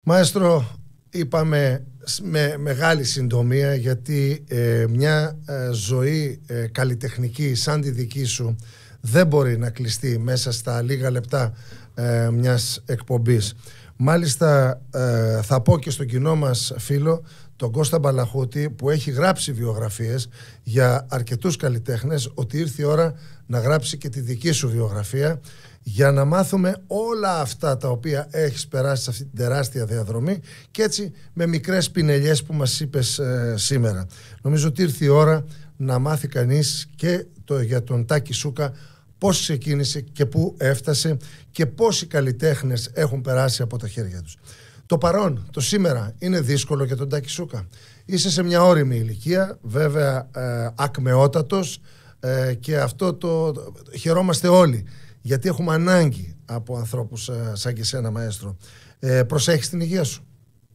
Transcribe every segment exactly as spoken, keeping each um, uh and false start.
Μαέστρο, είπαμε με μεγάλη συντομία, γιατί ε, μια ε, ζωή ε, καλλιτεχνική σαν τη δική σου δεν μπορεί να κλειστεί μέσα στα λίγα λεπτά ε, μιας εκπομπής. Μάλιστα ε, θα πω και στον κοινό μας φίλο, τον Κώστα Μπαλαχούτη, που έχει γράψει βιογραφίες για αρκετούς καλλιτέχνες, ότι ήρθε η ώρα να γράψει και τη δική σου βιογραφία, για να μάθουμε όλα αυτά τα οποία έχεις περάσει σε αυτή την τεράστια διαδρομή, και έτσι με μικρές πινελιές που μας είπες ε, σήμερα. Νομίζω ότι ήρθε η ώρα να μάθει κανείς και το, για τον Τάκη Σούκα, πώς ξεκίνησε και πού έφτασε και πόσοι καλλιτέχνες έχουν περάσει από τα χέρια τους. Το παρόν, το σήμερα, είναι δύσκολο για τον Τάκη Σούκα. Είσαι σε μια ώριμη ηλικία, βέβαια ε, ακμεότατος, ε, και αυτό το, το χαιρόμαστε όλοι, γιατί έχουμε ανάγκη από ανθρώπους ε, σαν και σένα, Μαέστρο. Ε, προσέχεις την υγεία σου?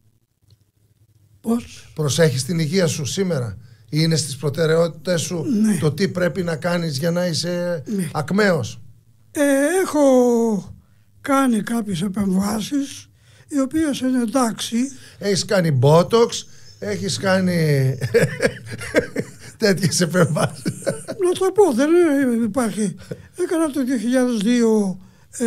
Πώς? Προσέχεις την υγεία σου σήμερα? Είναι στις προτεραιότητες σου, ναι, το τι πρέπει να κάνεις για να είσαι, ναι, ακμαίος? Ε, έχω κάνει κάποιες επεμβάσεις οι οποίες είναι εντάξει. Έχεις κάνει botox, έχεις κάνει τέτοιες επεμβάσεις? Να το πω, δεν υπάρχει. Έκανα το δύο χιλιάδες δύο ε,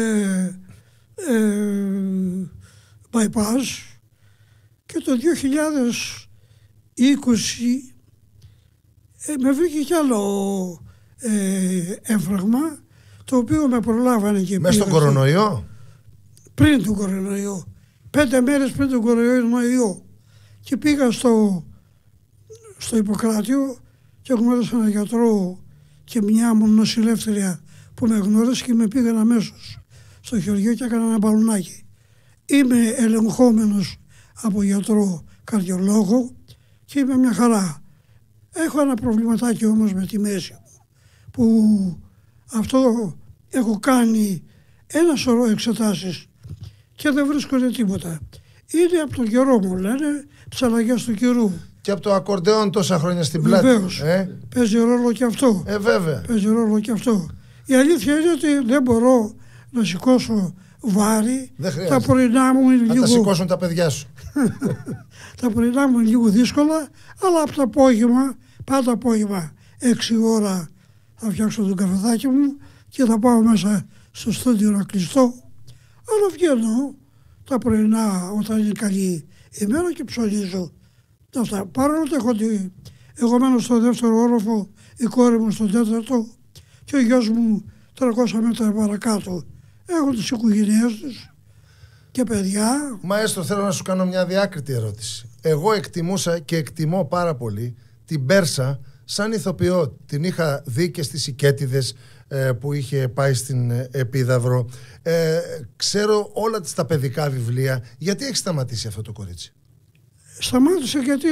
ε, bypass και το δύο χιλιάδες είκοσι ε, με βρήκε κι άλλο ε, έμφραγμα, το οποίο με προλάβανε και μέσα στον κορονοϊό? Πριν τον κορονοϊό. Πέντε μέρες πριν τον κορονοϊό. Και πήγα στο, στο Ιπποκράτιο και γνώρισα έναν γιατρό και μια μου νοσηλεύτρια που με γνώρισε και με πήγαν αμέσως στο χωριό και έκανα ένα μπαλουνάκι. Είμαι ελεγχόμενος από γιατρό καρδιολόγο και είμαι μια χαρά. Έχω ένα προβληματάκι όμως με τη μέση μου, που αυτό έχω κάνει ένα σωρό εξετάσεις και δεν βρίσκονται τίποτα. Είναι από τον καιρό, μου λένε, τις αλλαγές του καιρού. Και από το ακορντεόν τόσα χρόνια στην πλάτη. Βεβαίως. Ε? Παίζει ρόλο και αυτό. Ε, βέβαια. Παίζει ρόλο και αυτό. Η αλήθεια είναι ότι δεν μπορώ να σηκώσω βάρη. Τα πρωινά μου είναι λίγο... λίγο... Θα τα σηκώσουν τα παιδιά σου. Τα πρωινά μου είναι λίγο δύσκολα, αλλά από το απόγευμα, πάντα απόγευμα, έξι ώρα θα φτιάξω τον καφεδάκι μου και θα πάω μέσα στο στούντιο να κλειστώ. Αλλά βγαίνω τα πρωινά όταν είναι καλή ημέρα και ψωνίζω. Αυτά. Παρόλο που έχω τη... εγώ μένω στο δεύτερο όροφο, η κόρη μου στο τέταρτο και ο γιος μου τριακόσια μέτρα παρακάτω. Έχουν τις οικογένειές τους και παιδιά. Μαέστρο, θέλω να σου κάνω μια διάκριτη ερώτηση. Εγώ εκτιμούσα και εκτιμώ πάρα πολύ την Πέρσα σαν ηθοποιό. Την είχα δει και στις Οικέτιδες ε, που είχε πάει στην ε, Επίδαυρο. Ε, ξέρω όλα τις τα παιδικά βιβλία. Γιατί έχει σταματήσει αυτό το κορίτσι? Σταμάτησε γιατί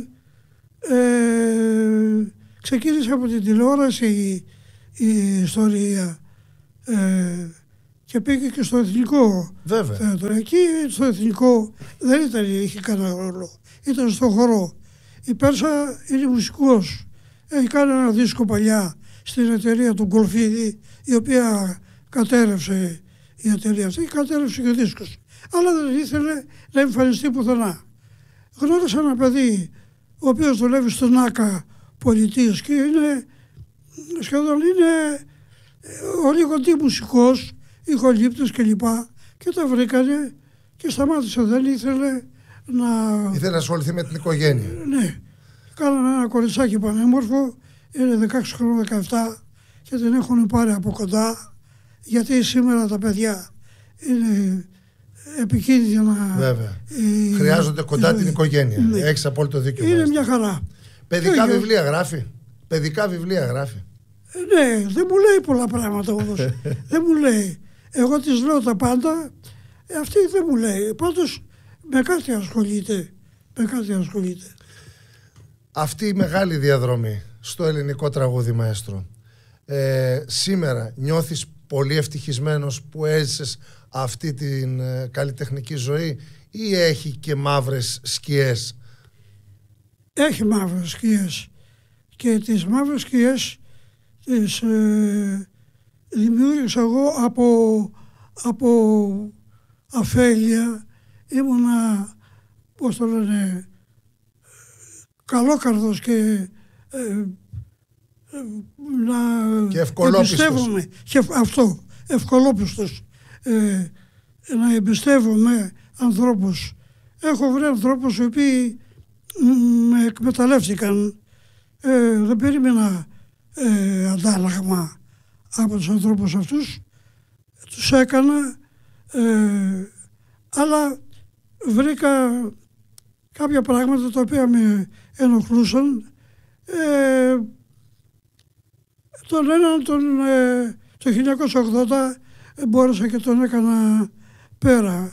ε, ξεκίνησε από την τηλεόραση η, η ιστορία ε, και πήγε και στο εθνικό. Βέβαια. Θέατρο. Εκεί στο εθνικό δεν ήταν, είχε κανένα ρόλο. Ήταν στο χορό. Η Πέρσα είναι μουσικός. Έχει κάνει ένα δίσκο παλιά στην εταιρεία του Γκολφίδη, η οποία κατέρευσε η εταιρεία αυτή, κατέρευσε και ο δίσκος. Αλλά δεν ήθελε να εμφανιστεί πουθενά. Γνώρισα ένα παιδί ο οποίος δουλεύει στον ΆΚΑ πολιτείας και είναι σχεδόν είναι ο λιγοντή μουσικός, ηχολήπτης κλπ. Και τα βρήκανε και σταμάτησε, δεν ήθελε να... Ήθελε να ασχοληθεί με την οικογένεια. Ναι. Κάνανε ένα κοριτσάκι πανέμορφο, είναι δεκαέξι χρόνων, δεκαεπτά και την έχουν πάρει από κοντά, γιατί σήμερα τα παιδιά είναι επικίνδυνα. Βέβαια. Η... Χρειάζονται κοντά η... την οικογένεια. Ναι. Έχεις απόλυτο δίκιο. Είναι μάλιστα μια χαρά. Παιδικά και... βιβλία γράφει. Παιδικά βιβλία γράφει. Ναι, δεν μου λέει πολλά πράγματα όμως. Δεν μου λέει. Εγώ της λέω τα πάντα, αυτή δεν μου λέει. Πάντως με κάτι ασχολείται. Με κάτι ασχολείται. Αυτή η μεγάλη διαδρομή στο ελληνικό τραγούδι, Μαέστρο, ε, σήμερα νιώθεις πολύ ευτυχισμένος που έζησες αυτή την ε, καλλιτεχνική ζωή, ή έχει και μαύρες σκιές? Έχει μαύρες σκιές και τις μαύρες σκιές τις ε, δημιούργησα εγώ από, από αφέλεια ήμουνα, πώς το λένε, καλόκαρδος και ε, να και εμπιστεύομαι, και αυτό, ευκολόπιστος, ε, να εμπιστεύομαι ανθρώπους. Έχω βρει ανθρώπους οι οποίοι με εκμεταλλεύτηκαν, ε, δεν περίμενα ε, αντάλλαγμα από τους ανθρώπους αυτούς, τους έκανα, ε, αλλά βρήκα κάποια πράγματα τα οποία με ενοχλούσαν. Ε, τον έναν τον, ε, το χίλια εννιακόσια ογδόντα ε, μπόρεσα και τον έκανα πέρα.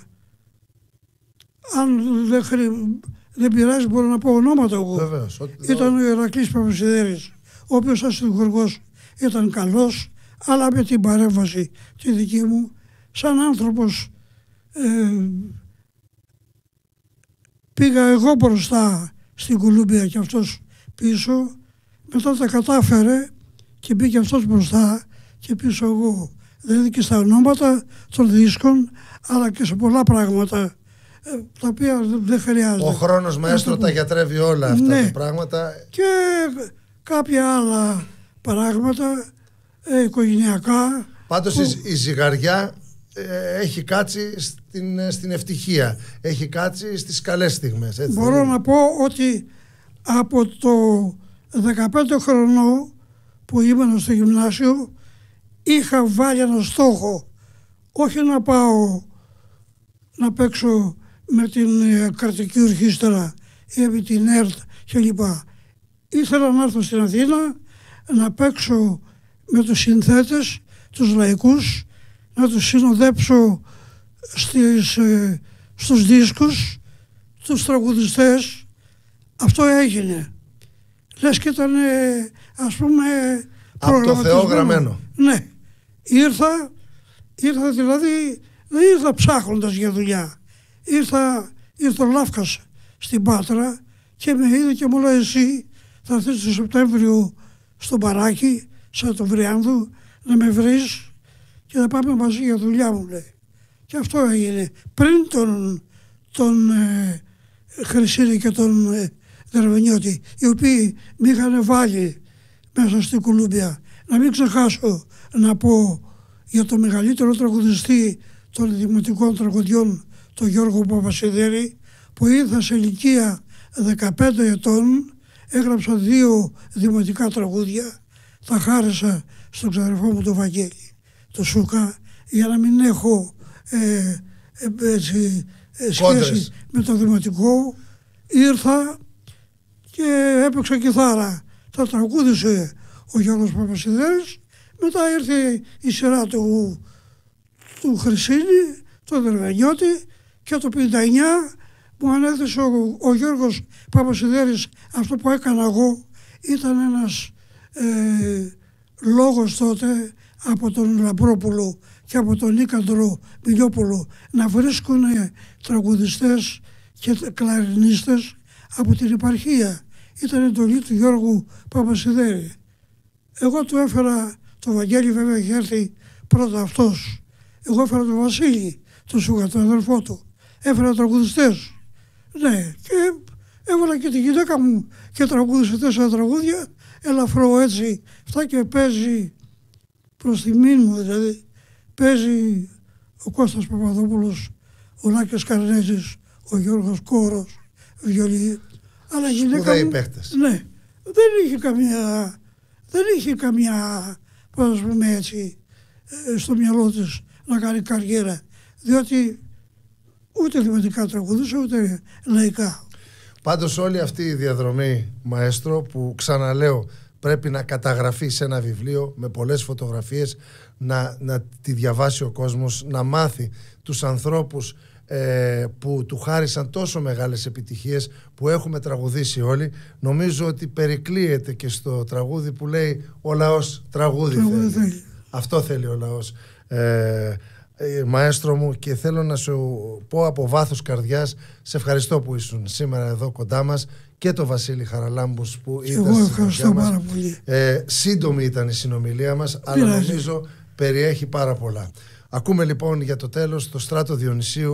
Αν δεν, χρη... δεν πειράζει μπορώ να πω ονόματα εγώ. Βεβαίως, ότι... Ήταν ο Ηρακλής Παπασιδέρης, ο οποίος αστυνομικός ήταν καλός, αλλά με την παρέμβαση τη δική μου, σαν άνθρωπος, ε, πήγα εγώ μπροστά στην Κουλούμπια και αυτός πίσω, μετά τα κατάφερε και μπήκε αυτός μπροστά και πίσω εγώ. Δηλαδή και στα ονόματα των δίσκων, αλλά και σε πολλά πράγματα, ε, τα οποία δεν χρειάζεται. Ο χρόνος μαέστρο τα γιατρεύει όλα αυτά, ναι, τα πράγματα. Και κάποια άλλα πράγματα, ε, οικογενειακά. Πάντως που... η ζυγαριά ε, έχει κάτσει στην, στην ευτυχία, έχει κάτσει στις καλές στιγμές. Έτσι, μπορώ να πω ότι από το δεκαπέντε χρονών που ήμουν στο γυμνάσιο είχα βάλει ένα στόχο, όχι να πάω να παίξω με την ε, κρατική ορχήστρα ή με την ΕΡΤ κλπ. Ήθελα να έρθω στην Αθήνα να παίξω με τους συνθέτες, τους λαϊκούς, να τους συνοδέψω στις, ε, στους δίσκους, τους τραγουδιστές. Αυτό έγινε. Λες και ήταν, ε, ας πούμε, από το Θεό γραμμένο. Ναι. Ήρθα, ήρθα δηλαδή, δεν ήρθα ψάχνοντας για δουλειά. Ήρθα, ήρθα ο Λάφκας στην Πάτρα και με είδε και μου λέει εσύ θα έρθεις το Σεπτέμβριο στο μπαράκι, σαν το Βριάνδου, να με βρεις και θα πάμε μαζί για δουλειά, μου λέει. Και αυτό έγινε πριν τον, τον ε, Χρυσίδη και τον ε, Δερβενιώτη, οι οποίοι με είχαν βάλει μέσα στην Κουλούμπια. Να μην ξεχάσω να πω για το μεγαλύτερο τραγουδιστή των δημοτικών τραγουδιών, τον Γιώργο Παπασιδέρη, που ήρθα σε ηλικία δεκαπέντε ετών, έγραψα δύο δημοτικά τραγούδια, τα χάρισα στον ξαδερφό μου τον Βαγγέλη, το Σούκα, για να μην έχω ε, ε, έτσι, ε, σχέση με το δημοτικό. Ήρθα και έπαιξα κιθάρα. Τα τραγούδισε ο Γιώργος Παπασιδέρης. Μετά ήρθε η σειρά του, του Χρυσίνη, του Δερβενιώτη, και το πενήντα εννιά μου ανέθεσε ο, ο Γιώργος Παπασιδέρης. Αυτό που έκανα εγώ ήταν ένας ε, λόγος τότε από τον Λαμπρόπουλο και από τον Νίκανδρο Μιλιόπουλο να βρίσκουν τραγουδιστές και κλαρινίστες από την επαρχία. Ήταν εντολή του Γιώργου Παπασιδέρη. Εγώ του έφερα, το Βαγγέλη βέβαια είχε έρθει πρώτα αυτός. Εγώ έφερα τον Βασίλη, τον Σούγα, τον αδελφό του. Έφερα τραγουδιστές. Ναι, και έβαλα και τη γυναίκα μου και τραγούδισε τέσσερα τραγούδια, ελαφρό έτσι, αυτά, και παίζει προς τιμήν μου, δηλαδή. Παίζει ο Κώστας Παπαδόπουλος, ο Λάκης Καρνέζης, ο Γιώργος Κόρος, βιολί. Αλλά η γυναίκα μου, ναι, δεν είχε καμία, δεν είχε καμία, πώς να πούμε έτσι, στο μυαλό της να κάνει καριέρα, διότι ούτε δημοτικά τραγουδούσε, ούτε λαϊκά. Πάντως όλη αυτή η διαδρομή, μαέστρο, που ξαναλέω πρέπει να καταγραφεί σε ένα βιβλίο με πολλές φωτογραφίες, να, να τη διαβάσει ο κόσμος, να μάθει τους ανθρώπους ε, που του χάρισαν τόσο μεγάλες επιτυχίες, που έχουμε τραγουδήσει όλοι. Νομίζω ότι περικλείεται και στο τραγούδι που λέει ο λαός τραγούδι, τραγούδι θέλει. θέλει. Αυτό θέλει ο λαός. Ε, ε, μαέστρο μου, και θέλω να σου πω από βάθος καρδιάς, σε ευχαριστώ που ήσουν σήμερα εδώ κοντά μας, και το Βασίλη Χαραλάμπους που και ήταν εγώ ευχαριστώ πάρα πολύ. Ε, σύντομη ήταν η συνομιλία μας, αλλά νομίζω περιέχει πάρα πολλά. Ακούμε λοιπόν για το τέλος το Στράτο Διονυσίου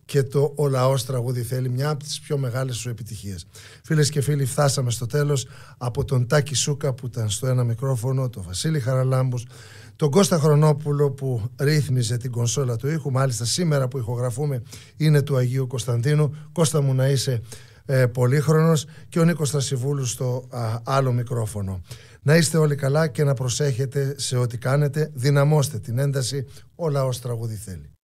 και το «Ο λαός τραγούδι θέλει», μια από τις πιο μεγάλες σου επιτυχίες. Φίλες και φίλοι, φτάσαμε στο τέλος. Από τον Τάκη Σούκα που ήταν στο ένα μικρόφωνο, τον Βασίλη Χαραλάμπους, τον Κώστα Χρονόπουλο που ρύθμιζε την κονσόλα του ήχου. Μάλιστα σήμερα που ηχογραφούμε είναι του Αγίου Κωνσταντίνου. Κώστα μου, να είσαι ε, πολύχρονος. Και ο Νίκος Θρασιβούλου στο α, άλλο μικρόφωνο. Να είστε όλοι καλά και να προσέχετε σε ό,τι κάνετε. Δυναμώστε την ένταση. Ο λαός τραγούδι θέλει.